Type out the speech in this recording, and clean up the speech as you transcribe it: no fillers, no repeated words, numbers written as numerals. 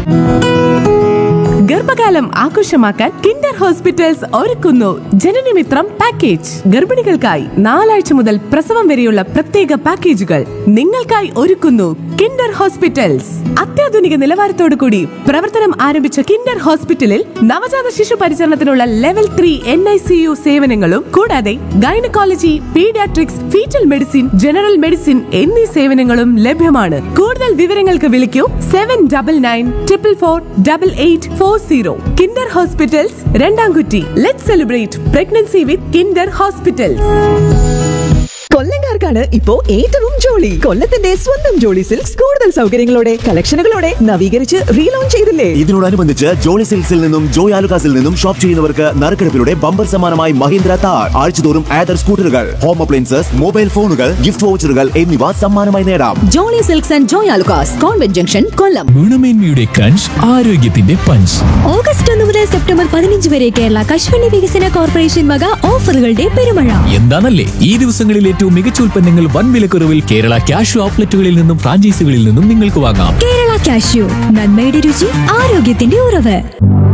ഗർഭകാലം ആഘോഷമാക്കാൻ Kinder hospitals ഒരുക്കുന്നു ജനനമിത്രം പാക്കേജ്. ഗർഭിണികൾക്കായി 4 ആഴ്ച മുതൽ പ്രസവം വരെയുള്ള പ്രത്യേക പാക്കേജുകൾ നിങ്ങൾക്കായി ഒരുക്കുന്നു കിൻഡർ ഹോസ്പിറ്റൽസ്. അത്യാധുനിക നിലവാരത്തോടു കൂടി പ്രവർത്തനം ആരംഭിച്ച കിൻഡർ ഹോസ്പിറ്റലിൽ നവജാത ശിശു പരിചരണത്തിനുള്ള ലെവൽ 3 NICU സേവനങ്ങളും കൂടാതെ gynaecology, paediatrics, fetal medicine, general medicine എന്നീ സേവനങ്ങളും ലഭ്യമാണ്. കൂടുതൽ വിവരങ്ങൾക്ക് വിളിക്കൂ 7944448840. Kinder hospitals, രണ്ടാംകുറ്റി. Let's celebrate pregnancy with Kinder hospitals. കൊല്ലംകാർക്കാണ് ഇപ്പോ ഏറ്റവും ജോളി. കൊല്ലത്തിന്റെ സ്വന്തം ജോളി സിൽക്സ് കൂടുതൽ സൗകര്യങ്ങളോടെ, കളക്ഷനുകളോടെ നവീകരിച്ച് റീലോഞ്ച് ചെയ്തില്ലേ? ഇതിനോടനുബന്ധിച്ച് ജോളി സിൽക്സിൽ നിന്നും ജോയ് ആലുകാസിൽ നിന്നും ഷോപ്പ് ചെയ്യുന്നവർക്ക് നറുക്കെടുപ്പിലൂടെ ബമ്പർ സമ്മാനമായി മഹീന്ദ്ര താർ, ആഴ്ചതോറും ആദർ സ്കൂട്ടറുകൾ, ഹോം അപ്ലയൻസസ്, മൊബൈൽ ഫോണുകൾ, ഗിഫ്റ്റ് വൗച്ചറുകൾ എന്നിവ സമ്മാനമായി നേടാം. Jolly silks and Joy Alukkas, convent junction, Kollam. ഗുണമേന്മയുടെ crunch, ആരോഗ്യത്തിന്റെ പഞ്ച്. ഓഗസ്റ്റ് 1 മുതൽ സെപ്റ്റംബർ 15 വരെ കേരള കശുവണ്ടി വികസന കോർപ്പറേഷൻ വക ഓഫറുകളുടെ പെരുമഴ. എന്താണല്ലേ ഈ ദിവസങ്ങളിൽ ഏറ്റവും മികച്ച ഉൽപ്പന്നങ്ങൾ വൻ വിലക്കുറവിൽ കേരള ക്യാഷ് ഔട്ട്ലെറ്റുകളിൽ നിന്നും ഫ്രാഞ്ചൈസികളിൽ നിന്നും നിങ്ങൾക്ക് വാങ്ങാം. കേരള കാഷ്യൂ, നന്മയുടെ രുചി, ആരോഗ്യത്തിന്റെ ഉറവ്.